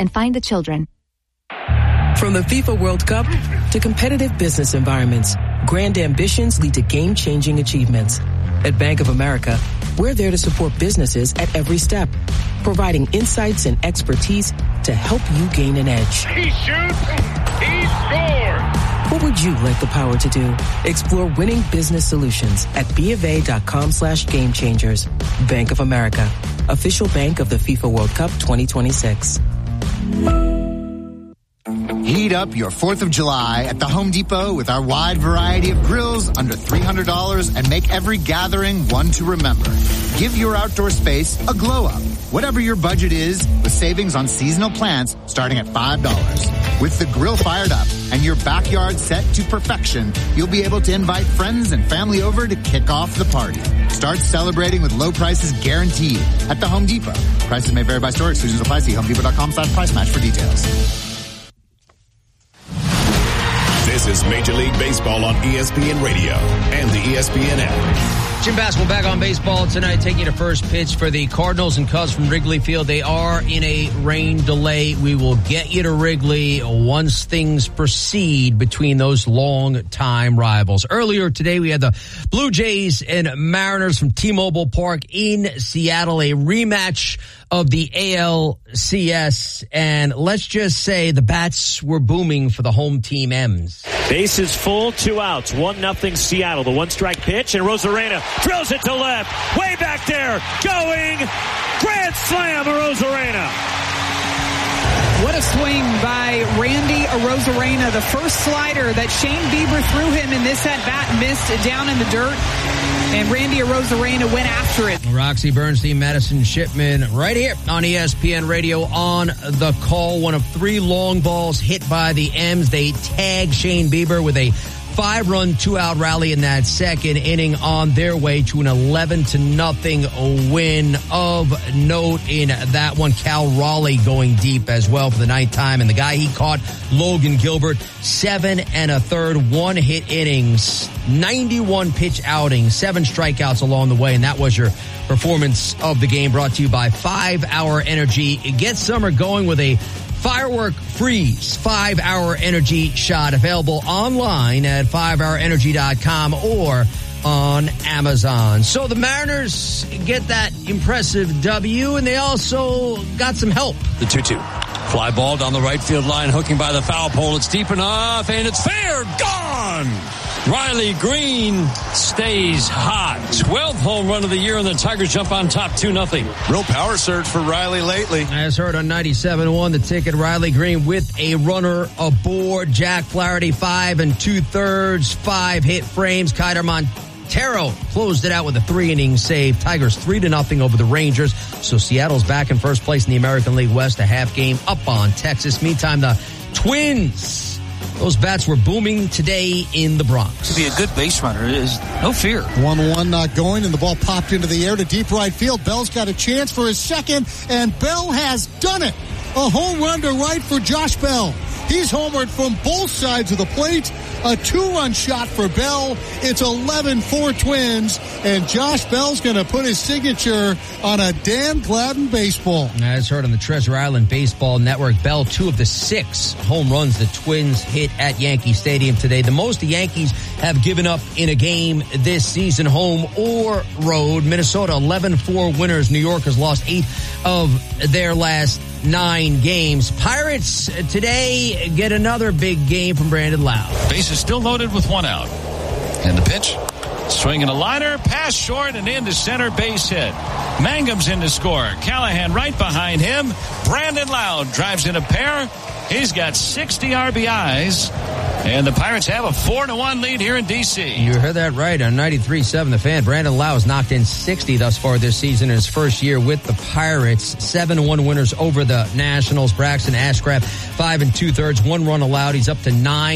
and find the children. From the FIFA World Cup to competitive business environments, grand ambitions lead to game-changing achievements. At Bank of America, we're there to support businesses at every step, providing insights and expertise to help you gain an edge. He shoots, he scores! What would you like the power to do? Explore winning business solutions at BofA.com/gamechangers. Bank of America, official bank of the FIFA World Cup 2026. Heat up your 4th of July at the Home Depot with our wide variety of grills under $300 and make every gathering one to remember. Give your outdoor space a glow up, whatever your budget is, with savings on seasonal plants starting at $5. With the grill fired up and your backyard set to perfection, you'll be able to invite friends and family over to kick off the party. Start celebrating with low prices guaranteed at the Home Depot. Prices may vary by store. Exclusions apply. See HomeDepot.com/price match for details. This is Major League Baseball on ESPN Radio and the ESPN app. Jim Basketball back on baseball tonight, taking you to first pitch for the Cardinals and Cubs from Wrigley Field. They are in a rain delay. We will get you to Wrigley once things proceed between those long-time rivals. Earlier today, we had the Blue Jays and Mariners from T-Mobile Park in Seattle, a rematch of the ALCS, and let's just say the bats were booming for the home team M's. Bases full, 2 outs, 1-0 Seattle. The one-strike pitch, and Rosarena drills it to left, way back there, going, grand slam, Rosarena. What a swing by Randy Arozarena. The first slider that Shane Bieber threw him in this at-bat missed down in the dirt, and Randy Arozarena went after it. Roxy Bernstein, Madison Shipman, right here on ESPN Radio on the call. One of 3 long balls hit by the M's. They tag Shane Bieber with a 5-run, 2-out rally in that second inning on their way to an 11-0 win. Of note in that one, Cal Raleigh going deep as well for the 9th time. And the guy he caught, Logan Gilbert, 7 1/3, 1-hit innings, 91 pitch outings, 7 strikeouts along the way. And that was your performance of the game, brought to you by 5-Hour Energy. Get summer going with a Firework Freeze 5-Hour Energy shot, available online at 5hourenergy.com or on Amazon. So the Mariners get that impressive W, and they also got some help. The 2-2. Fly ball down the right field line, hooking by the foul pole. It's deep enough, and it's fair. Gone! Riley Green stays hot. 12th home run of the year, and the Tigers jump on top 2-0. Real power surge for Riley lately. As heard on 97.1, the ticket, Riley Green with a runner aboard. Jack Flaherty, 5 2/3, 5 hit frames. Kiter Montero closed it out with a 3-inning save. Tigers 3-0 over the Rangers. So Seattle's back in first place in the American League West, a half game up on Texas. Meantime, the Twins, those bats were booming today in the Bronx. To be a good base runner is no fear. 1-1 not going, and the ball popped into the air to deep right field. Bell's got a chance for his second, and Bell has done it. A home run to right for Josh Bell. He's homered from both sides of the plate. A 2-run shot for Bell. It's 11-4 Twins, and Josh Bell's going to put his signature on a Dan Gladden baseball. As heard on the Treasure Island Baseball Network, Bell, 2 of the 6 home runs the Twins hit at Yankee Stadium today. The most the Yankees have given up in a game this season, home or road. Minnesota 11-4 winners. New York has lost 8 of their last 9 games. Pirates today get another big game from Brandon Lowe. Base is still loaded with 1 out. And the pitch. Swinging a liner, pass short and into center, base hit. Mangum's in to score. Callahan right behind him. Brandon Lowe drives in a pair. He's got 60 RBIs. And the Pirates have a 4-1 lead here in D.C. You heard that right on 93.7 The Fan. Brandon Lowe has knocked in 60 thus far this season in his first year with the Pirates. 7-1 winners over the Nationals. Braxton Ashcraft, 5 2/3, 1 run allowed. He's up to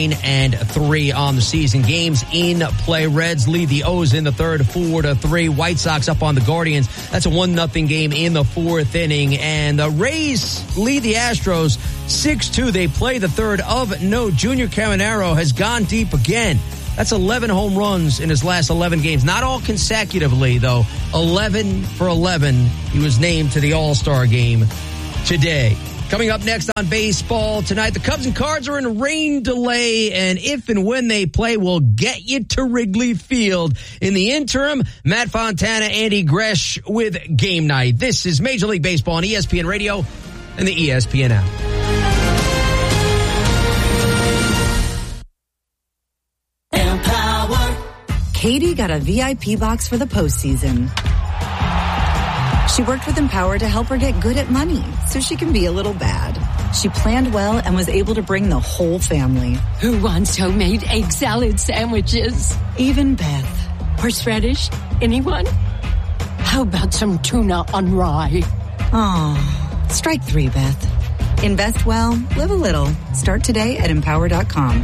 9-3 on the season. Games in play. Reds lead the O's in the third, 4-3. White Sox up on the Guardians. That's a 1-0 game in the 4th inning. And the Rays lead the Astros 6-2. They play the third of no. Junior Caminero has gone deep again. That's 11 home runs in his last 11 games. Not all consecutively, though. 11 for 11. He was named to the All-Star game today. Coming up next on baseball tonight, the Cubs and Cards are in a rain delay, and if and when they play, we'll get you to Wrigley Field. In the interim, Matt Fontana, Andy Gresh with Game Night. This is Major League Baseball on ESPN Radio and the ESPN app. Empower. Katie got a VIP box for the postseason. She worked with Empower to help her get good at money so she can be a little bad. She planned well and was able to bring the whole family. Who wants homemade egg salad sandwiches? Even Beth. Horseradish? Anyone? How about some tuna on rye? Aw, strike 3, Beth. Invest well, live a little. Start today at Empower.com.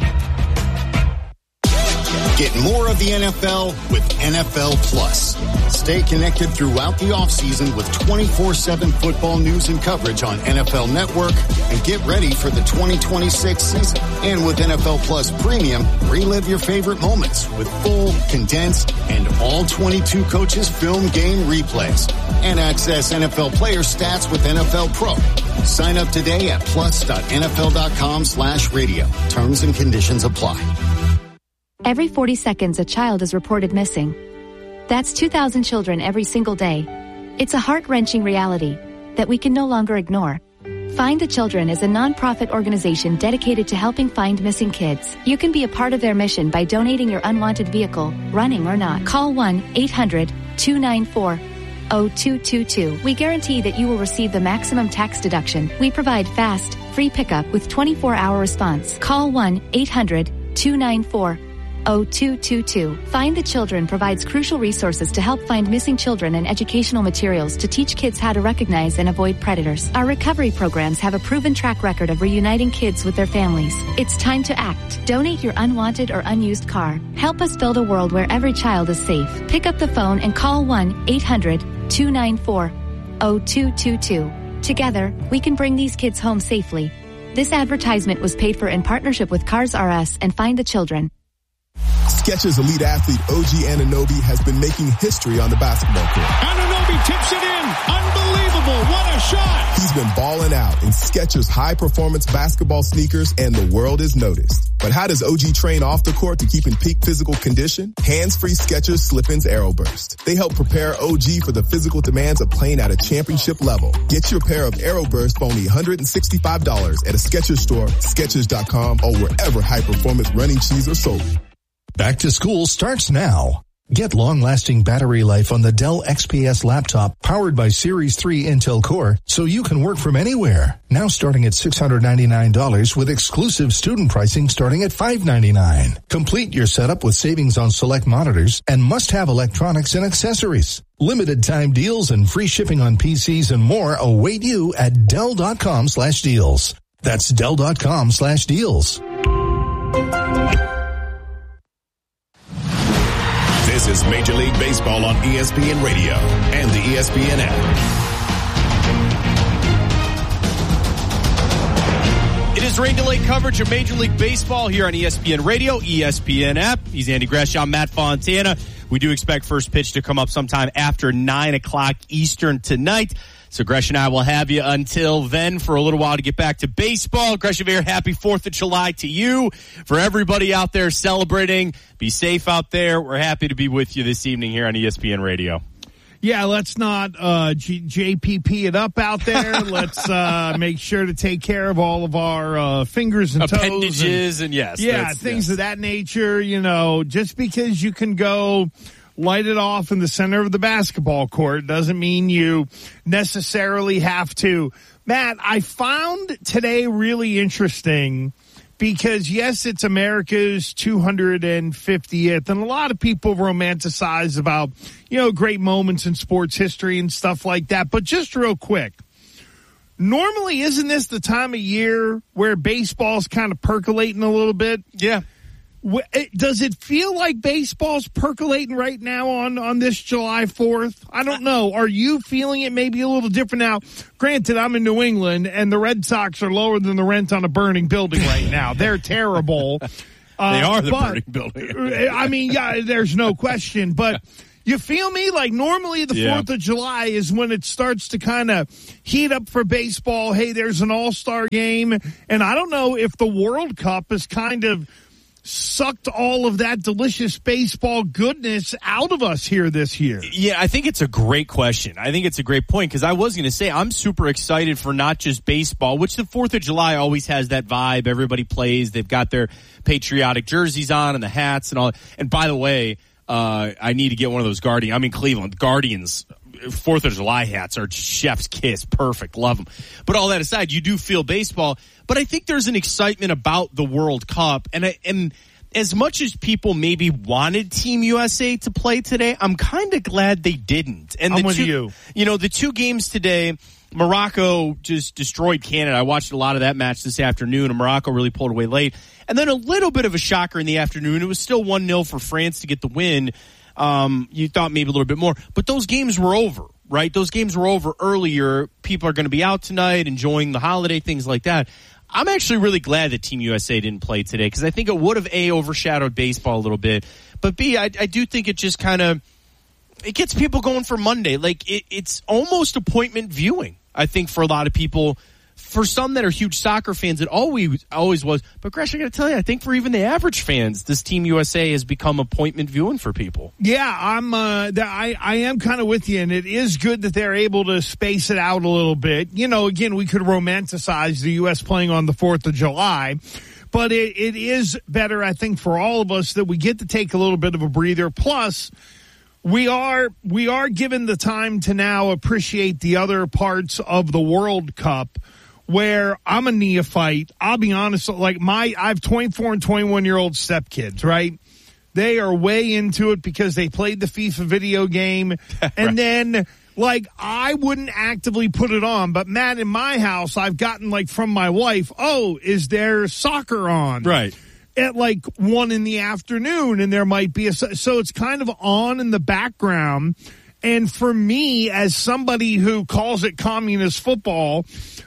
Get more of the NFL with NFL Plus. Stay connected throughout the offseason with 24/7 football news and coverage on NFL Network, and get ready for the 2026 season. And with NFL Plus Premium, relive your favorite moments with full, condensed, and all 22 coaches film game replays. And access NFL player stats with NFL Pro. Sign up today at plus.nfl.com/radio. Terms and conditions apply. Every 40 seconds, a child is reported missing. That's 2,000 children every single day. It's a heart-wrenching reality that we can no longer ignore. Find the Children is a non-profit organization dedicated to helping find missing kids. You can be a part of their mission by donating your unwanted vehicle, running or not. Call 1-800-294-0222. We guarantee that you will receive the maximum tax deduction. We provide fast, free pickup with 24-hour response. Call 1-800-294-0222. Find the Children provides crucial resources to help find missing children and educational materials to teach kids how to recognize and avoid predators. Our recovery programs have a proven track record of reuniting kids with their families. It's time to act. Donate your unwanted or unused car. Help us build a world where every child is safe. Pick up the phone and call 1-800-294-0222. Together, we can bring these kids home safely. This advertisement was paid for in partnership with Cars R Us and Find the Children. Skechers elite athlete OG Anunoby has been making history on the basketball court. Anunoby tips it in. Unbelievable. What a shot. He's been balling out in Skechers high-performance basketball sneakers, and the world has noticed. But how does OG train off the court to keep in peak physical condition? Hands-free Skechers Slip-ins Aeroburst. They help prepare OG for the physical demands of playing at a championship level. Get your pair of Aeroburst for only $165 at a Skechers store, Skechers.com, or wherever high-performance running shoes are sold. Back to school starts now. Get long-lasting battery life on the Dell XPS laptop powered by Series 3 Intel Core so you can work from anywhere. Now starting at $699 with exclusive student pricing starting at $599. Complete your setup with savings on select monitors and must-have electronics and accessories. Limited time deals and free shipping on PCs and more await you at Dell.com/deals. That's Dell.com/deals. This is Major League Baseball on ESPN Radio and the ESPN app. It is rain delay coverage of Major League Baseball here on ESPN Radio, ESPN app. He's Andy Gresh. I'm Matt Fontana. We do expect first pitch to come up sometime after 9 o'clock Eastern tonight. So Gresh and I will have you until then for a little while to get back to baseball. Gresh, happy 4th of July to you. For everybody out there celebrating, be safe out there. We're happy to be with you this evening here on ESPN Radio. Yeah, let's not JPP it up out there. Let's make sure to take care of all of our fingers and appendages toes. And yes. Yeah, things of that nature. You know, just because you can go light it off in the center of the basketball court doesn't mean you necessarily have to. Matt, I found today really interesting because, yes, it's America's 250th, and a lot of people romanticize about, great moments in sports history and stuff like that. But just real quick, normally isn't this the time of year where baseball's kind of percolating a little bit? Yeah. Does it feel like baseball's percolating right now on this July 4th? I don't know. Are you feeling it maybe a little different now? Granted, I'm in New England, and the Red Sox are lower than the rent on a burning building right now. They're terrible. They are the burning building. I mean, yeah, there's no question. But, You feel me? Like normally the 4th of July is when it starts to kind of heat up for baseball. Hey, there's an all-star game. And I don't know if the World Cup has kind of sucked all of that delicious baseball goodness out of us here this year. Yeah, I think it's a great question. I think it's a great point because I was going to say I'm super excited for not just baseball, which the 4th of July always has that vibe. Everybody plays. They've got their patriotic jerseys on and the hats and all. And by the way, I need to get one of those Guardians. I'm in Cleveland. Guardians 4th of July hats are chef's kiss. Perfect. Love them. But all that aside, you do feel baseball. But I think there's an excitement about the World Cup. And as much as people maybe wanted Team USA to play today, I'm kind of glad they didn't. And I'm with you. You know, the 2 games today, Morocco just destroyed Canada. I watched a lot of that match this afternoon, and Morocco really pulled away late. And then a little bit of a shocker in the afternoon. It was still 1-0 for France to get the win. You thought maybe a little bit more. But those games were over, right? Those games were over earlier. People are going to be out tonight, enjoying the holiday, things like that. I'm actually really glad that Team USA didn't play today because I think it would have, A, overshadowed baseball a little bit. But, B, I do think it just kind of – it gets people going for Monday. Like, it's almost appointment viewing, I think, for a lot of people. For some that are huge soccer fans, it always was. But, Gresh, I got to tell you, I think for even the average fans, this Team USA has become appointment viewing for people. Yeah, I am kind of with you, and it is good that they're able to space it out a little bit. You know, again, we could romanticize the U.S. playing on the 4th of July, but it is better, I think, for all of us that we get to take a little bit of a breather. Plus, we are given the time to now appreciate the other parts of the World Cup, where I'm a neophyte. I'll be honest, like I have 24 and 21-year-old stepkids, right? They are way into it because they played the FIFA video game. Right. And then, like, I wouldn't actively put it on. But, Matt, in my house, I've gotten, like, from my wife, oh, is there soccer on? Right. At, like, 1 in the afternoon, and there might be so it's kind of on in the background. And for me, as somebody who calls it communist football,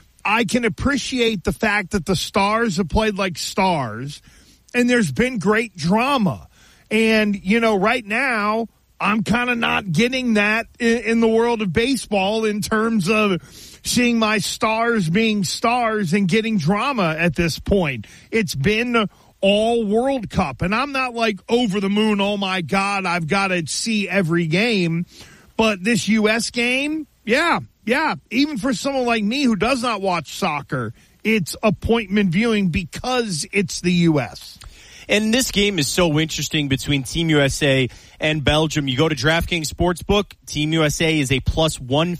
I can appreciate the fact that the stars have played like stars, and there's been great drama. And, you know, right now, I'm kind of not getting that in the world of baseball in terms of seeing my stars being stars and getting drama at this point. It's been all World Cup, and I'm not like over the moon, oh, my God, I've got to see every game. But this U.S. game, yeah, even for someone like me who does not watch soccer, it's appointment viewing because it's the U.S. And this game is so interesting between Team USA and Belgium. You go to DraftKings Sportsbook, Team USA is a plus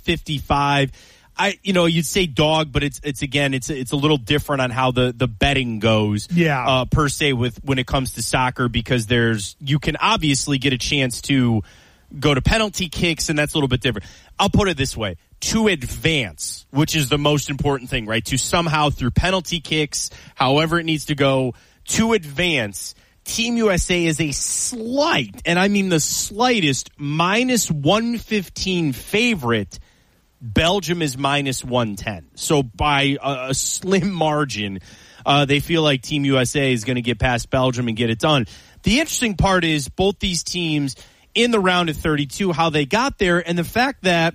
155. You'd say dog, but it's a little different on how the betting goes. Yeah. Per se when it comes to soccer, because you can obviously get a chance to go to penalty kicks, and that's a little bit different. I'll put it this way. To advance, which is the most important thing, right? To somehow, through penalty kicks, however it needs to go, to advance, Team USA is a slight, and I mean the slightest, minus 115 favorite. Belgium is minus 110. So by a slim margin, they feel like Team USA is going to get past Belgium and get it done. The interesting part is both these teams in the round of 32, how they got there, and the fact that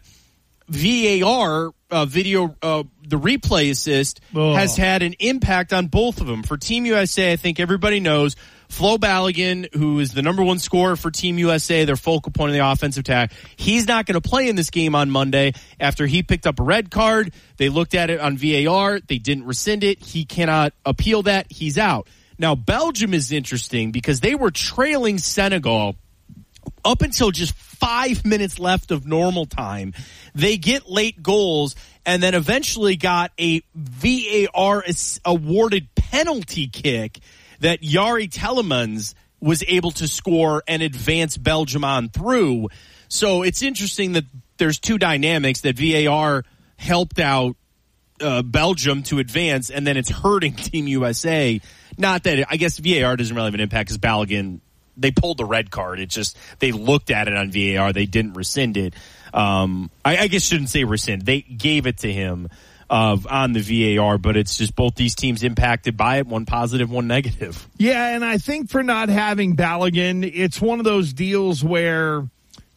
VAR, the replay assist, has had an impact on both of them. For Team USA, I think everybody knows Flo Balogun, who is the number 1 scorer for Team USA, their focal point of the offensive attack, he's not going to play in this game on Monday after he picked up a red card. They looked at it on VAR. They didn't rescind it. He cannot appeal that. He's out. Now, Belgium is interesting because they were trailing Senegal up until just 5 minutes left of normal time. They get late goals and then eventually got a VAR awarded penalty kick that Yari Telemans was able to score and advance Belgium on through. So it's interesting that there's two dynamics, that VAR helped out Belgium to advance, and then it's hurting Team USA. Not that I guess VAR doesn't really have an impact because Balogun, they pulled the red card. It's just they looked at it on VAR. They didn't rescind it. I guess shouldn't say rescind. They gave it to him on the VAR, but it's just both these teams impacted by it, one positive, one negative. Yeah, and I think for not having Balogun, it's one of those deals where,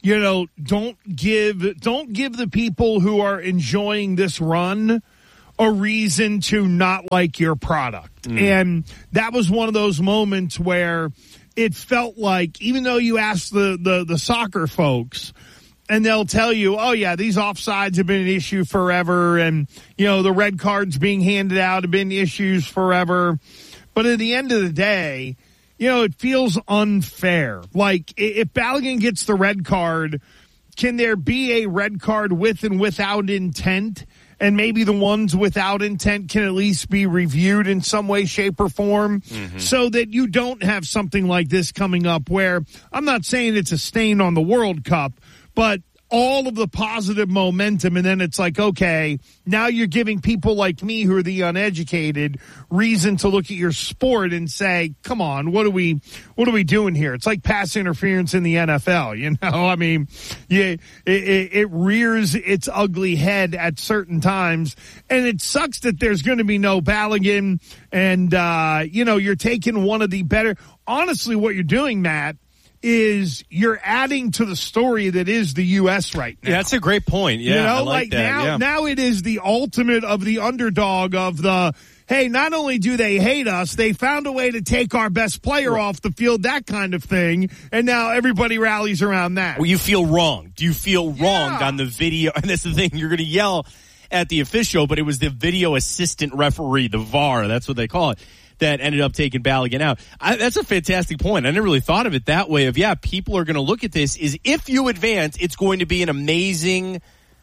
don't give the people who are enjoying this run a reason to not like your product. And that was one of those moments where it felt like, even though you ask the soccer folks, and they'll tell you, oh yeah, these offsides have been an issue forever, and the red cards being handed out have been issues forever. But at the end of the day, it feels unfair. Like, if Balogun gets the red card, can there be a red card with and without intent? And maybe the ones without intent can at least be reviewed in some way, shape, or form, so that you don't have something like this coming up where, I'm not saying it's a stain on the World Cup, but all of the positive momentum, and then it's like, okay, now you're giving people like me who are the uneducated reason to look at your sport and say, come on, what are we doing here? It's like pass interference in the NFL, I mean, it rears its ugly head at certain times, and it sucks that there's going to be no Balogun, and you're taking one of the better. Honestly, what you're doing, Matt, is you're adding to the story that is the U.S. right now. Yeah, that's a great point. Yeah, I like that. Now it is the ultimate of the underdog of the, hey, not only do they hate us, they found a way to take our best player off the field, that kind of thing, and now everybody rallies around that. Well, you feel wrong. Do you feel wronged on the video? And that's the thing, you're going to yell at the official, but it was the video assistant referee, the VAR, that's what they call it, that ended up taking Balogun out. That's a fantastic point. I never really thought of it that way of, people are going to look at this is if you advance, it's going to be an amazing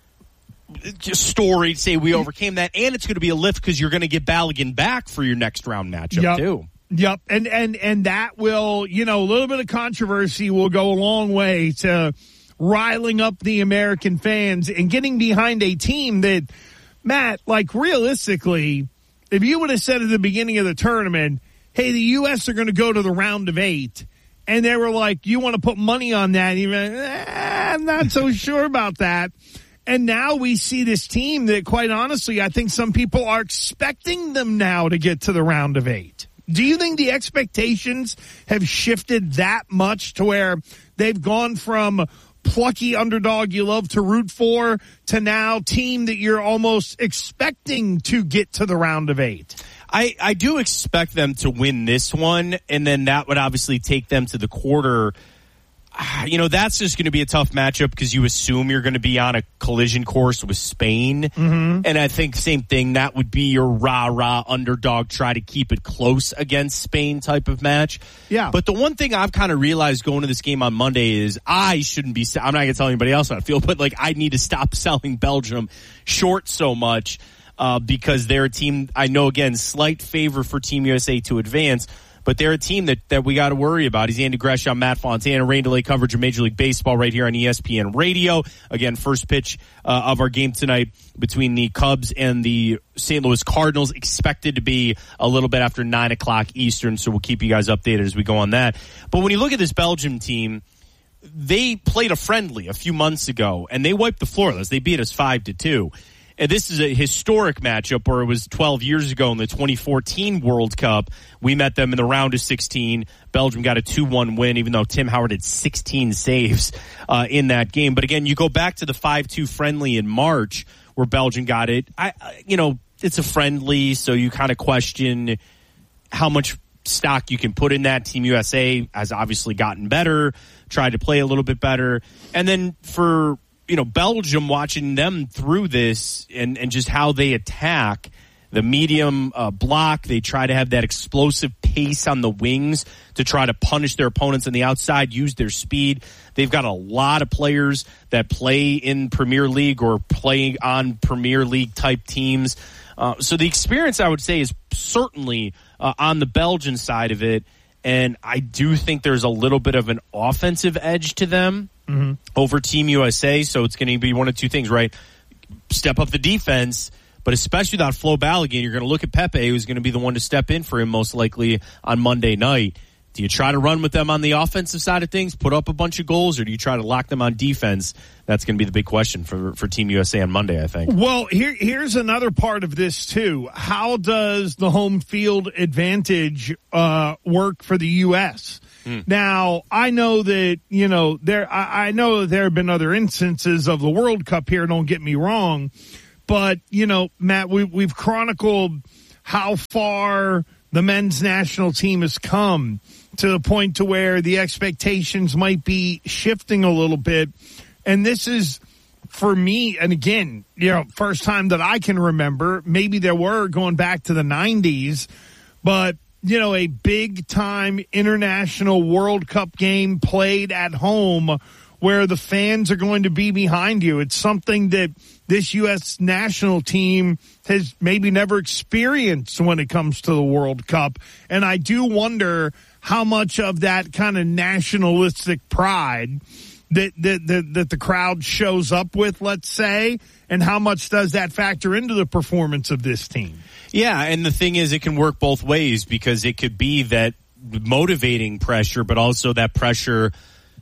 story to say we overcame that, and it's going to be a lift because you're going to get Balogun back for your next round matchup too. Yep. And that will, a little bit of controversy will go a long way to riling up the American fans and getting behind a team that, Matt, like realistically, if you would have said at the beginning of the tournament, hey, the U.S. are going to go to the round of 8, and they were like, you want to put money on that? Even I'm not so sure about that. And now we see this team that, quite honestly, I think some people are expecting them now to get to the round of 8. Do you think the expectations have shifted that much to where they've gone from plucky underdog you love to root for to now team that you're almost expecting to get to the round of 8? I do expect them to win this one, and then that would obviously take them to the quarter. That's just going to be a tough matchup because you assume you're going to be on a collision course with Spain. And I think same thing, that would be your rah-rah underdog, try to keep it close against Spain type of match. Yeah. But the one thing I've kind of realized going to this game on Monday is I'm not going to tell anybody else how I feel, but I need to stop selling Belgium short so much because they're a team, I know, again, slight favor for Team USA to advance, but they're a team that we got to worry about. He's Andy Gresham, Matt Fontana, rain delay coverage of Major League Baseball right here on ESPN Radio. Again, first pitch of our game tonight between the Cubs and the St. Louis Cardinals, expected to be a little bit after 9 o'clock Eastern, so we'll keep you guys updated as we go on that. But when you look at this Belgium team, they played a friendly a few months ago, and they wiped the floor with us. They beat us 5-2. And this is a historic matchup where it was 12 years ago in the 2014 World Cup. We met them in the round of 16. Belgium got a 2-1 win, even though Tim Howard had 16 saves in that game. But again, you go back to the 5-2 friendly in March where Belgium got it. It's a friendly, so you kind of question how much stock you can put in that. Team USA has obviously gotten better, tried to play a little bit better. And then for Belgium, watching them through this and just how they attack the medium block, they try to have that explosive pace on the wings to try to punish their opponents on the outside, use their speed. They've got a lot of players that play in Premier League or play on Premier League type teams. So the experience, I would say, is certainly on the Belgian side of it. And I do think there's a little bit of an offensive edge to them over Team USA. So it's going to be one of two things, right? Step up the defense, but especially without Flo Balogun, you're going to look at Pepe, who's going to be the one to step in for him most likely on Monday night. Do you try to run with them on the offensive side of things, put up a bunch of goals, or do you try to lock them on defense? That's going to be the big question for Team USA on Monday, I think. Well, here's another part of this, too. How does the home field advantage work for the U.S.? Now, I know that, I know that there have been other instances of the World Cup here, don't get me wrong. But, Matt, we've chronicled how far the men's national team has come to the point to where the expectations might be shifting a little bit. And this is, for me, and again, first time that I can remember, maybe there were going back to the 90s, but, a big-time international World Cup game played at home where the fans are going to be behind you. It's something that this U.S. national team has maybe never experienced when it comes to the World Cup. And I do wonder how much of that kind of nationalistic pride that the crowd shows up with, let's say, and how much does that factor into the performance of this team? Yeah, and the thing is, it can work both ways, because it could be that motivating pressure, but also that pressure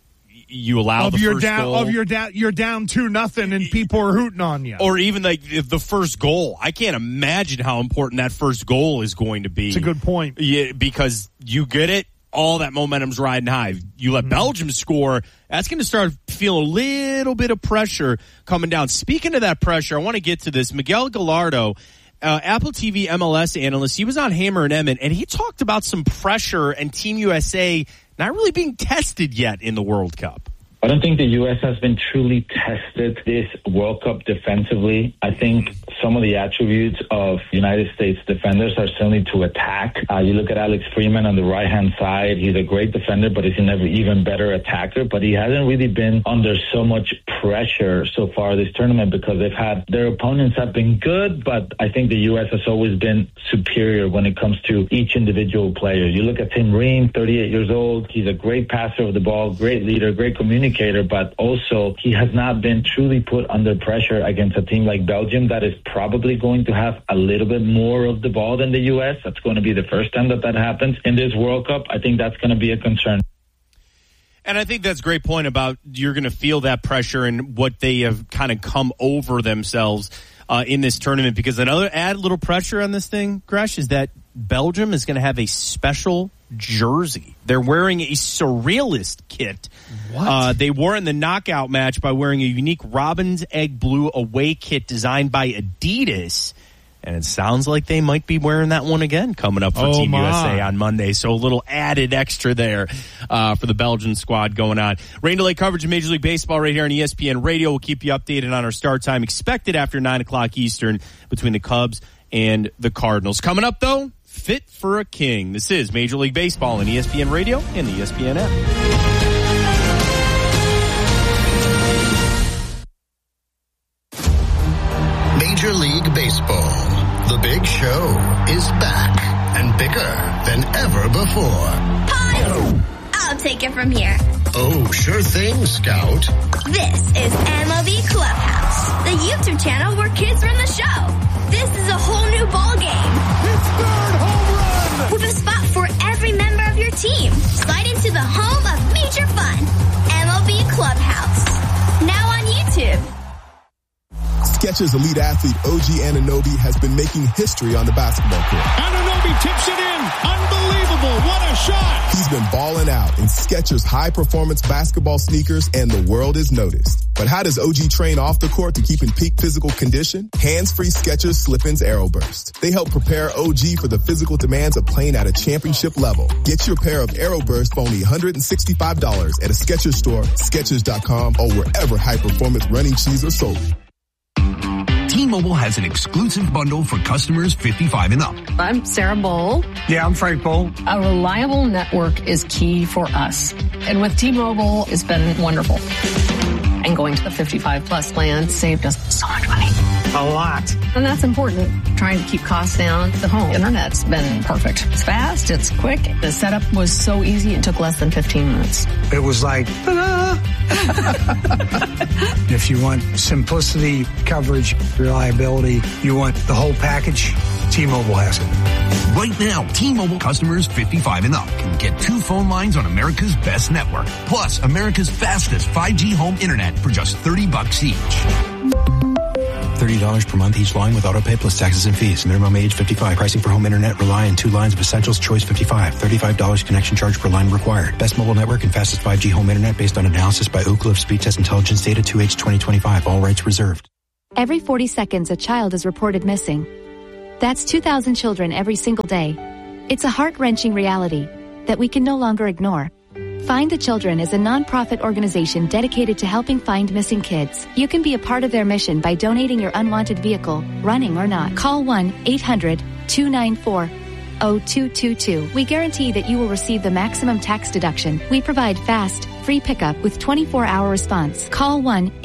you allow the first goal. You're down 2-0 and people are hooting on you. Or even like the first goal. I can't imagine how important that first goal is going to be. It's a good point. Yeah, because you get it, all that momentum's riding high. You let Belgium score, that's going to start feeling a little bit of pressure coming down. Speaking of that pressure, I want to get to this. Miguel Gallardo, Apple TV MLS analyst, he was on Hammer and Emmett, and he talked about some pressure and Team USA not really being tested yet in the World Cup. I don't think the U.S. has been truly tested this World Cup defensively. I think some of the attributes of United States defenders are certainly to attack. You look at Alex Freeman on the right-hand side. He's a great defender, but he's an even better attacker. But he hasn't really been under so much pressure so far this tournament because their opponents have been good, but I think the U.S. has always been superior when it comes to each individual player. You look at Tim Ream, 38 years old. He's a great passer of the ball, great leader, great communicator, but also he has not been truly put under pressure against a team like Belgium that is probably going to have a little bit more of the ball than the U.S. That's going to be the first time that happens in this World Cup. I think that's going to be a concern. And I think that's a great point about you're going to feel that pressure and what they have kind of come over themselves in this tournament, because another add little pressure on this thing, Gresh, is that Belgium is going to have a special jersey. They're wearing a surrealist kit. What? They wore in the knockout match by wearing a unique Robin's Egg Blue away kit designed by Adidas. And it sounds like they might be wearing that one again coming up for Team USA on Monday. So a little added extra there for the Belgian squad going on. Rain delay coverage of Major League Baseball right here on ESPN Radio. We'll keep you updated on our start time expected after 9 o'clock Eastern between the Cubs and the Cardinals. Coming up, though, Fit for a King. This is Major League Baseball on ESPN Radio and the ESPN app. Major League Baseball. The Big Show is back and bigger than ever before. Pie! I'll take it from here. Oh, sure thing, Scout. This is MLB Clubhouse, the YouTube channel where kids run the show. This is a whole new ball game. His third home run! With a spot for every member of your team. Slide into the home of major fun. MLB Clubhouse. Now on YouTube. Skechers elite athlete OG Anunoby has been making history on the basketball court. Anunoby tips it in. Unbelievable. What a shot. He's been balling out in Skechers high-performance basketball sneakers, and the world is noticed. But how does OG train off the court to keep in peak physical condition? Hands-free Skechers Slip-ins Aeroburst. They help prepare OG for the physical demands of playing at a championship level. Get your pair of Aeroburst for only $165 at a Skechers store, Skechers.com, or wherever high-performance running shoes are sold. T-Mobile has an exclusive bundle for customers 55 and up. I'm Sarah Bowl. Yeah, I'm Frank Bowl. A reliable network is key for us. And with T-Mobile, it's been wonderful. And going to the 55 plus plan saved us so much money. A lot. And that's important. Trying to keep costs down. The home internet's been perfect. It's fast. It's quick. The setup was so easy. It took less than 15 minutes. It was like, ta-da! If you want simplicity, coverage, reliability, you want the whole package, T-Mobile has it. Right now, T-Mobile customers 55 and up can get 2 phone lines on America's best network, plus America's fastest 5G home internet for just $30 each. $30 per month each line with autopay plus taxes and fees. Minimum age 55. Pricing for home internet rely on 2 lines of Essentials Choice 55. $35 connection charge per line required. Best mobile network and fastest 5G home internet based on analysis by Ookla of Speed Test Intelligence data 2H 2025. All rights reserved. Every 40 seconds, a child is reported missing. That's 2,000 children every single day. It's a heart-wrenching reality that we can no longer ignore. Find the Children is a non-profit organization dedicated to helping find missing kids. You can be a part of their mission by donating your unwanted vehicle, running or not. Call 1-800-294-0222. We guarantee that you will receive the maximum tax deduction. We provide fast, free pickup with 24-hour response. Call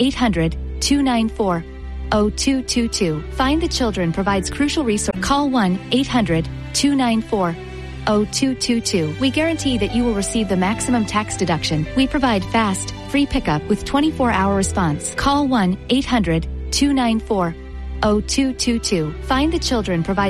1-800-294-0222. Find the Children provides crucial resources. Call 1-800-294-0222. We guarantee that you will receive the maximum tax deduction. We provide fast, free pickup with 24-hour response. Call 1-800-294-0222. Find the Children provides